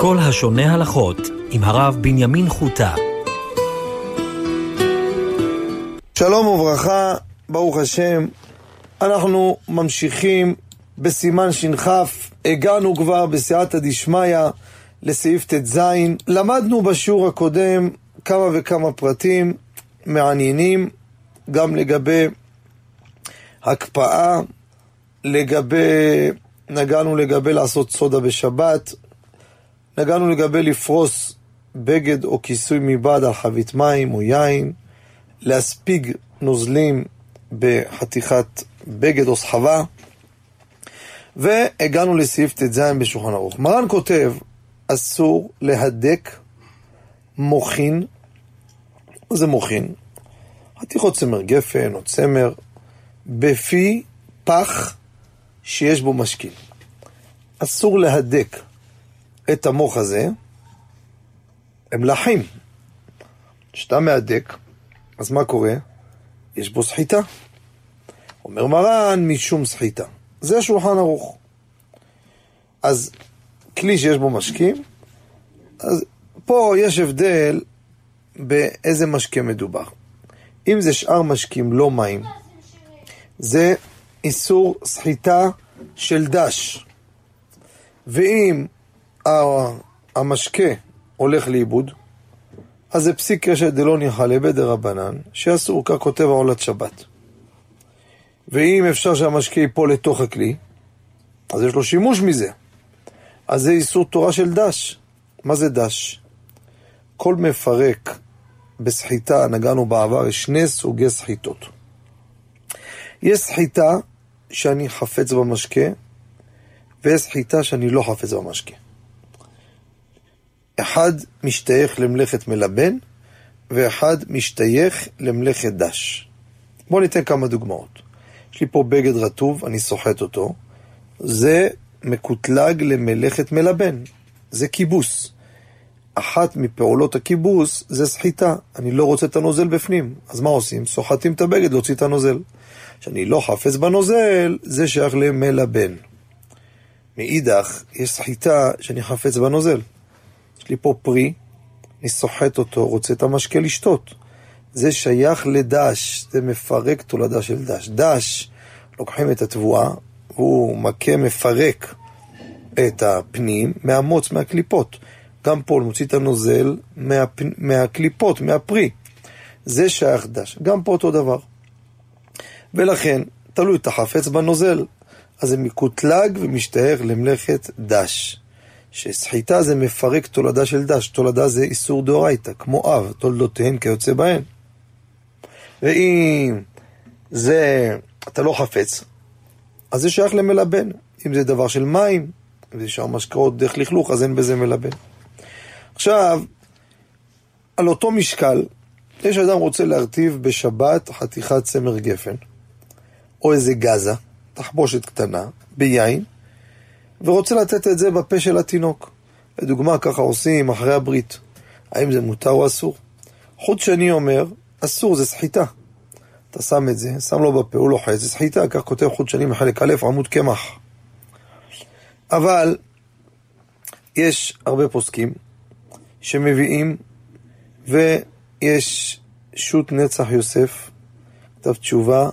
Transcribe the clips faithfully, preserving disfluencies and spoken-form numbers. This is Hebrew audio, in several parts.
כל השונה הלכות עם הרב בנימין חוטה. שלום וברכה, ברוך השם. אנחנו ממשיכים בסימן שנחף. הגענו כבר בסייעתא דשמיא לסעיף ט"ז. למדנו בשיעור הקודם כמה וכמה פרטים מעניינים, גם לגבי הקפאה, לגבי, נגענו לגבי לעשות סודה בשבת, נגענו לגבי לפרוס בגד או כיסוי מבד על חבית מים או יין, להספיג נוזלים בחתיכת בגד או סחבה, והגענו לסעיף ט"ז בשולחן ערוך. מרן כותב, אסור להדק מוכין. מה זה מוכין? חתיכות צמר גפן או צמר בפי פח שיש בו משקיל. אסור להדק את המוח הזה. הם לחים. כשאתה מהדק, אז מה קורה? יש בו סחיטה. אומר מרן, משום סחיטה. זה שולחן ערוך. אז כלי שיש בו משקים, אז פה יש הבדל באיזה משקה מדובר. אם זה שאר משקים, לא מים, זה איסור סחיטה של דש. ואם המשקה הולך לאיבוד, אז זה פסיק רשת דלא ניחא בדרבנן, שאסור, כך כותב העולת שבת. ואם אפשר שהמשקה ייפול לתוך הכלי, אז יש לו שימוש מזה. אז זה איסור תורה של דש. מה זה דש? כל מפרק בסחיטה, נגענו בעבר, יש שני סוגי סחיטות. יש סחיטה שאני חפץ במשקה, ויש סחיטה שאני לא חפץ במשקה. אחד משתייך למלאכת מלבן, ואחד משתייך למלאכת דש. בואו ניתן כמה דוגמאות. יש לי פה בגד רטוב, אני סוחט אותו. זה מקוטלג למלאכת מלבן. זה כיבוס. אחת מפעולות הכיבוס זה סחיטה. אני לא רוצה את הנוזל בפנים. אז מה עושים? סוחטים את הבגד להוציא את הנוזל. שאני לא חפץ בנוזל, זה שייך למלבן. מאידך, יש סחיטה שאני חפץ בנוזל. יש לי פה פרי, אני סוחט אותו, רוצה את המשקה לשתות. זה שייך לדש, זה מפרק תולדה של דש. דש, לוקחים את התבואה, הוא מכה מפרק את הפנים מהמוץ, מהקליפות. גם פה הוא מוציא את הנוזל מהפ... מהקליפות, מהפרי. זה שייך דש. גם פה אותו דבר. ולכן, תלוי את החפץ בנוזל. אז זה מקוטלג ומשתייך למלאכת דש. שסחיטה זה מפרק תולדה של דש. תולדה זה איסור דאורייתא, כמו אב, תולדותיהן כיוצא בהן. ואם זה, אתה לא חפץ, אז זה שייך למלבן. אם זה דבר של מים, אם זה שאר משקאות דרך לכלוך, אז אין בזה מלבן. עכשיו, על אותו משקל, יש אדם רוצה להרטיב בשבת חתיכת צמר גפן, או איזה גזה, תחבושת קטנה, ביין, ורוצה לתת את זה בפה של התינוק. לדוגמה, ככה עושים אחרי הברית. האם זה מותר או אסור? חוט שני אומר, אסור, זה סחיטה. אתה שם את זה, שם לו בפה, הוא לוחץ, זה סחיטה, כך כותב חוט שני מחלק א', עמוד קמח. אבל יש הרבה פוסקים שמביאים, ויש שו"ת נצח יוסף, כתב תשובה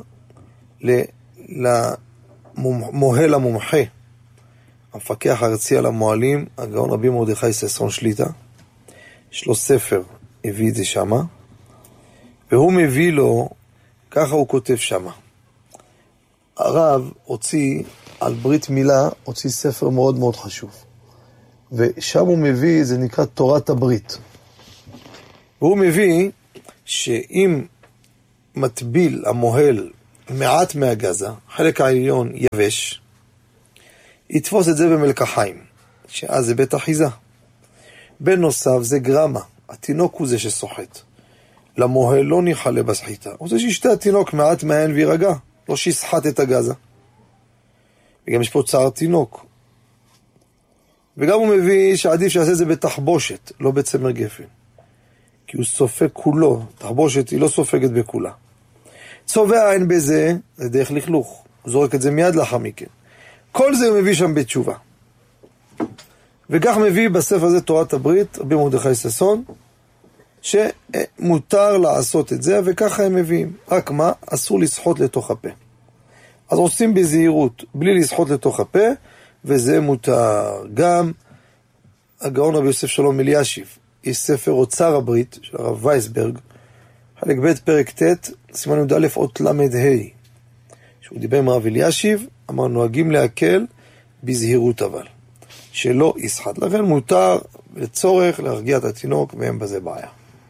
למוהל המומחה, המפקח הארצי על המועלים, הגאון רבי מרדכי ששון שליטה. יש לו ספר, הביא את זה שמה, והוא מביא לו, ככה הוא כותב שמה. הרב הוציא על ברית מילה, הוציא ספר מאוד מאוד חשוב. ושם הוא מביא, זה נקרא תורת הברית. והוא מביא שאם מטביל המוהל מעט מהגזה, חלק העליון יבש, יתפוס את זה במלקחיים, שאז זה בית אחיזה. בנוסף זה גרמה, התינוק הוא זה שסוחט. למוהל לא ניחלה בסחיטה, הוא זה שישתה התינוק מעט מהעין וירגע, לא שיסחט את הגזה. וגם יש פה צער תינוק. וגם הוא מביא שעדיף שיעשה זה בתחבושת, לא בצמר גפן. כי הוא סופג כולו, תחבושת היא לא סופגת בכולה. צובע אין בזה, זה דרך לכלוך. הוא זורק את זה מיד לאחר מכן. כל זה הוא מביא שם בתשובה. וכך מביא בספר הזה תורת הברית, רבי מרדכי ששון, שמותר לעשות את זה, וככה הם מביאים. רק מה? אסור לסחוט לתוך הפה. אז עושים בזהירות, בלי לסחוט לתוך הפה, וזה מותר. גם הגאון רבי יוסף שלום אלישיב, יש ספר אוצר הברית, של הרב וייסברג, חלק ב' פרק ט', סימן י' א' אות למד ה', שהוא דיבר עם הרב אלישיב, אמר נוהגים להקל בזהירות אבל, שלא יסחט. לכן מותר לצורך להרגיע את התינוק, ואין בזה בעיה.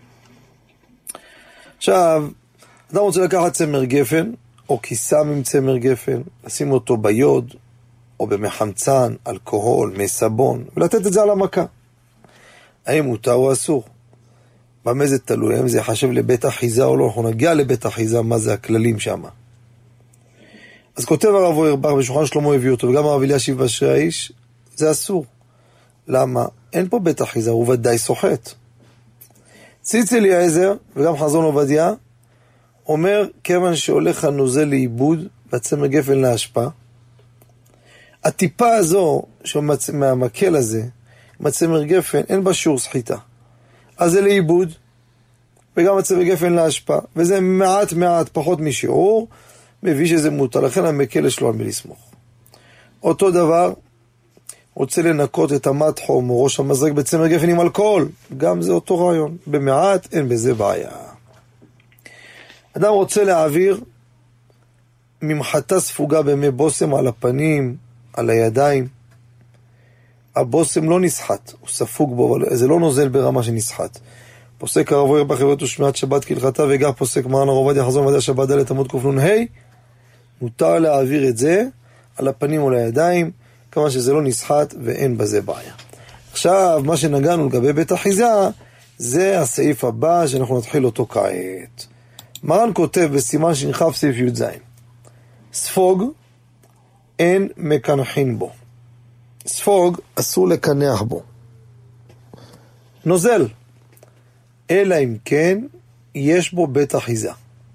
עכשיו, אדם רוצה לקחת צמר גפן, או קיסם עם צמר גפן, לשים אותו ביוד, או במחמצן, אלכוהול, מסבון, ולתת את זה על המכה. האם מותר או אסור? במה זה תלוי? האם זה יחשב לבית אחיזה או לא? אנחנו נגיע לבית אחיזה, מה זה הכללים שם. אז כותב הרב אוירבך, בשולחן שלמה הביא אותו, וגם הרב אלישיב באשרי האיש, זה אסור. למה? אין פה בית אחיזה, הוא ודאי סוחט. ציץ אליעזר, וגם חזון עובדיה, אומר, כיוון שהולך הנוזל לאיבוד, והצמר גפן להשפעה, הטיפה הזו, מהמקל הזה, מהצמר גפן, אין בה שיעור סחיטה. אז זה לאיבוד, וגם הצמר גפן להשפעה, וזה מעט מעט פחות משיעור, מביא שזה מותר, לכן המקל יש לו על מי לסמוך. אותו דבר, רוצה לנקות את המטחום או ראש המזרק בצמר גפן עם אלכוהול, גם זה אותו רעיון, במעט אין בזה בעיה. אדם רוצה להעביר ממחטה ספוגה במי בוסם על הפנים, על הידיים, הבוסם לא נסחט, הוא ספוג בו, אבל זה לא נוזל ברמה שנסחט. פוסק הרב אוירבך הביא אותו שמיעת שבת כהלכתה, וגם פוסק מרן הרב עובדיה חזון עובדיה שבת ד' עמוד קנ"ה, מותר להעביר את זה על הפנים או לידיים, כמה שזה לא נסחט ואין בזה בעיה. עכשיו, מה שנגענו לגבי בית אחיזה, זה הסעיף הבא שאנחנו נתחיל אותו כעת. מרן כותב בסימן שנחף סעיף י' ז', ספוג אין מקנחין בו. ספוג אסור לקנח בו. נוזל, אלא אם כן יש בו בית אחיזה.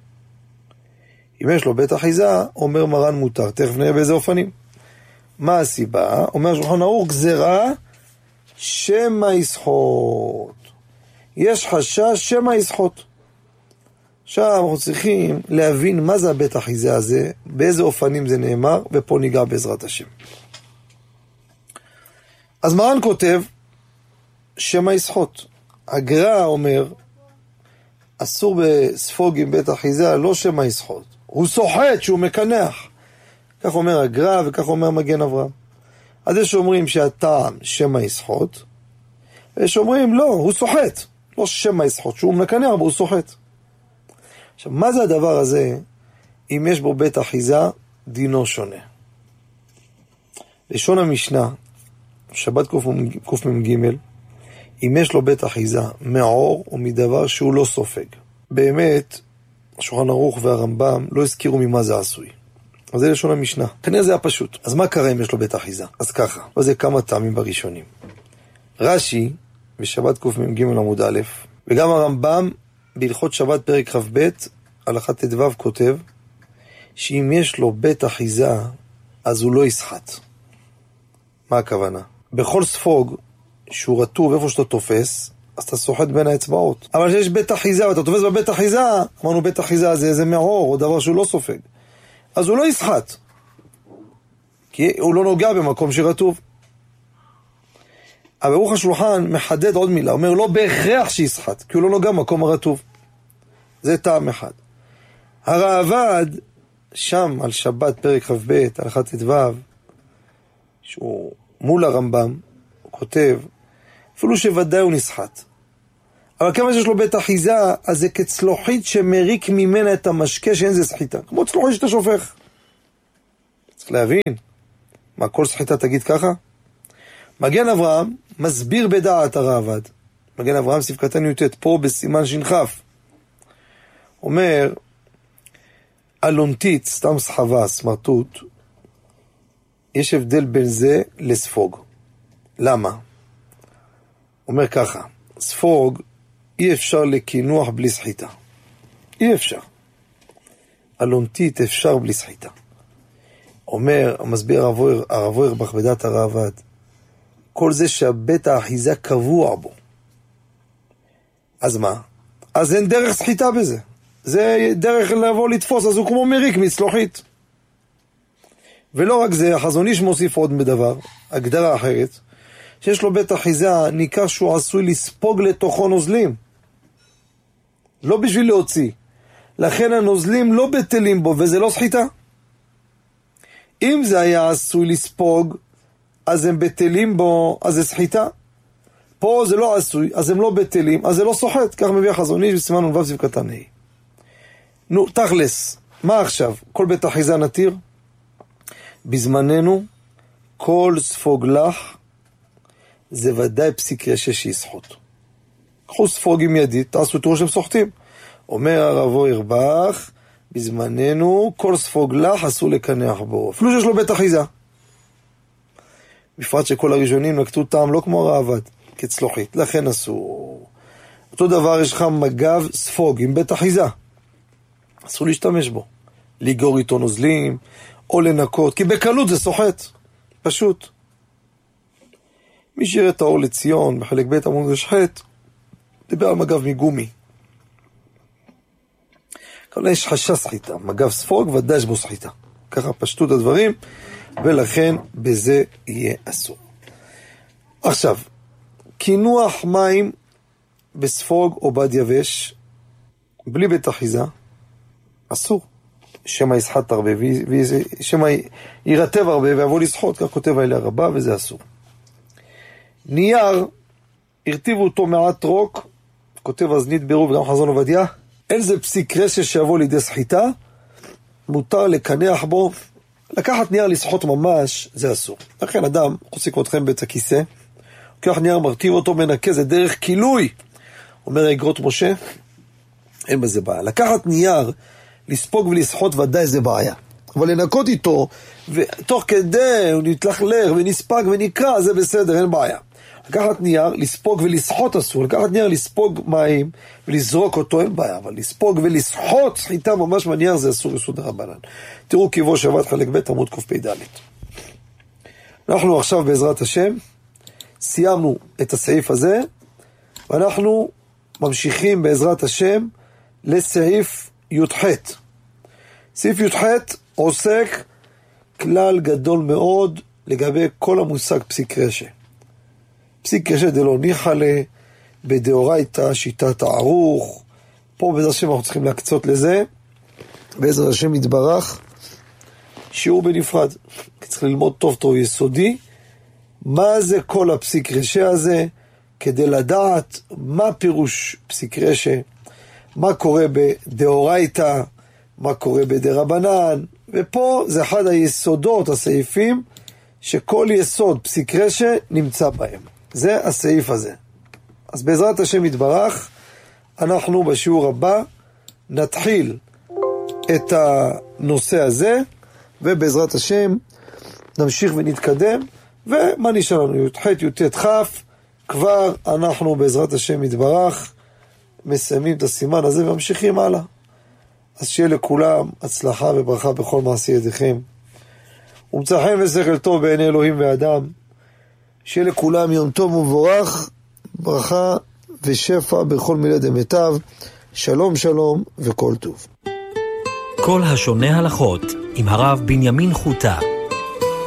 אם יש לו בית אחיזה, אומר מרן מותר. תכף נראה באיזה אופנים. מה הסיבה? אומר שולחן ערוך, גזרה שמא יסחוט. יש חשש שמא יסחוט. עכשיו אנחנו צריכים להבין מה זה הבית אחיזה הזה, באיזה אופנים זה נאמר, ופה ניגע בעזרת השם. אז מרן כותב שמא יסחוט. הגר"א אומר, אסור בספוג עם בית אחיזה, לא שמא יסחוט. הוא סוחט שהוא מקנח. כך אומר הגר"א וכך אומר מגן אברהם. אז יש אומרים שהטעם שמא יסחוט, ויש אומרים לא, הוא סוחט. לא שמא יסחוט, שהוא מקנח, אבל הוא סוחט. עכשיו, מה זה הדבר הזה? אם יש בו בית אחיזה, דינו שונה. לשון המשנה, שבת קמ"ג, אם יש לו בית אחיזה מעור או מדבר שהוא לא סופג. באמת, השולחן ערוך והרמב"ם לא הזכירו ממה זה עשוי. אז זה לשון המשנה. כנראה זה היה פשוט. אז מה קרה אם יש לו בית אחיזה? אז ככה, וזה כמה טעמים בראשונים. רש"י, בשבת קמ"ג עמוד א', וגם הרמב"ם, בהלכות שבת פרק כ"ב, הלכה ט"ו כותב, שאם יש לו בית אחיזה, אז הוא לא יסחט. מה הכוונה? בכל ספוג שהוא רטוב איפה שאתה תופס, אז אתה סוחט בין האצבעות. אבל כשיש בית אחיזה ואתה תופס בבית אחיזה, אמרנו בית אחיזה זה איזה מעור או דבר שהוא לא סופג, אז הוא לא יסחט, כי הוא לא נוגע במקום שרטוב. אבל ברוך השולחן מחדד עוד מילה, אומר לא בהכרח שיסחט, כי הוא לא נוגע במקום הרטוב. זה טעם אחד. הרעב"ד שם על שבת פרק כ"ב הלכה ט"ו, שהוא מול הרמב"ם, הוא כותב אפילו שוודאי הוא נסחט, אבל כמה שיש לו בית אחיזה, אז זה כצלוחית שמריק ממנה את המשקה שאין זה סחיטה, כמו צלוחית שאתה שופך. צריך להבין, מה כל סחיטה תגיד ככה? מגן אברהם מסביר בדעת הרעב"ד, מגן אברהם סעיף קטן י"ט, פה בסימן שנחף, אומר אלונתית, סתם סחבה, סמרטוט, יש הבדל בין זה לספוג. למה? אומר ככה, ספוג אי אפשר לקינוח בלי סחיטה. אי אפשר. אלונתית אפשר בלי סחיטה. אומר, המסביר הרב אוירבך בדעת הרעב"ד, כל זה שהבית האחיזה קבוע בו. אז מה? אז אין דרך סחיטה בזה. זה דרך לבוא לתפוס, אז הוא כמו מריק מצלוחית. ולא רק זה, החזון איש מוסיף עוד בדבר, הגדרה אחרת, שיש לו בית אחיזה, ניכר שהוא עשוי לספוג לתוכו נוזלים. לא בשביל להוציא. לכן הנוזלים לא בטלים בו, וזה לא סחיטה. אם זה היה עשוי לספוג, אז הם בטלים בו, אז זה סחיטה. פה זה לא עשוי, אז הם לא בטלים, אז זה לא סוחט. כך מביא החזון איש בסימן נ"ו סעיף קטן ה'. נו, תכלס, מה עכשיו? כל בית אחיזה נתיר? בזמננו, כל ספוג לח, זה ודאי פסיק רשע שיסחוט. קחו ספוג עם ידית, תעשו תראו שהם סוחטים. אומר הרבו ירבך, בזמננו, כל ספוג לח אסור לקנח בו. אפילו שיש לו בית אחיזה. בפרט שכל הראשונים נקטו טעם לא כמו הרעבד, כצלוחית, לכן אסור. אותו דבר יש לך מגב ספוג עם בית אחיזה. אסור להשתמש בו. לגור איתו נוזלים, או לנקות, כי בקלות זה סוחט. פשוט. מי שיראה את האור לציון, בחלק בית עמוד השחט, דיבר על מגב מגומי. כלומר, יש חשש סחיטה. מגב ספוג ודאי יש בו סחיטה. ככה פשטות הדברים, ולכן בזה יהיה אסור. עכשיו, קינוח מים בספוג או בד יבש, בלי בית אחיזה, אסור. שמה יסחט הרבה, שמה ירטב הרבה ויבוא לסחוט, כך כותב האלה הרבה, וזה אסור. נייר, הרטיבו אותו מעט רוק, כותב אזנית בירוב וגם חזון עובדיה, אין זה פסיק רשע שיבוא לידי סחיטה, מותר לקנח בו, לקחת נייר לסחוט ממש, זה אסור. לכן אדם, חוסיק אתכם בית הכיסא, לוקח נייר, מרטיב אותו, מנקה, זה דרך כילוי. אומר אגרות משה, אין בזה בעיה. לקחת נייר, לספוג ולסחוט ודאי זה בעיה. אבל לנקות איתו, ותוך כדי הוא נתלכלך ונספג ונקרא, זה בסדר, אין בעיה. לקחת נייר, לספוג ולסחוט אסור. לקחת נייר, לספוג מים ולזרוק אותו, אין בעיה. אבל לספוג ולסחוט, סחיטה ממש בנייר, זה אסור יסוד הרבנן. תראו קיבו שבת חלק ב' עמוד קפ"ד. אנחנו עכשיו בעזרת השם, סיימנו את הסעיף הזה, ואנחנו ממשיכים בעזרת השם לסעיף י"ח. סעיף י"ח עוסק כלל גדול מאוד לגבי כל המושג פסיק רשע. פסיק רשע דלא ניחא ליה, בדאורייתא שיטת הערוך. פה בעזרת השם אנחנו צריכים להקצות לזה, בעזרת השם יתברך, שיעור בנפרד. צריך ללמוד טוב טוב יסודי, מה זה כל הפסיק רשע הזה, כדי לדעת מה פירוש פסיק רשע, מה קורה בדאורייתא, מה קורה בדרבנן, ופה זה אחד היסודות, הסעיפים, שכל יסוד פסיק רשע נמצא בהם. זה הסעיף הזה. אז בעזרת השם יתברך, אנחנו בשיעור הבא נתחיל את הנושא הזה, ובעזרת השם נמשיך ונתקדם, ומה נשאר לנו? י"ח, י"ט, כ', כבר אנחנו בעזרת השם יתברך, מסיימים את הסימן הזה וממשיכים הלאה. אז שיהיה לכולם הצלחה וברכה בכל מעשי ידיכם. ומצא חן ושכל טוב בעיני אלוהים ואדם. שיהיה לכולם יום טוב ומבורך, ברכה ושפע בכל מילי דמיטב. שלום שלום וכל טוב. כל השונה הלכות עם הרב בנימין חוטה.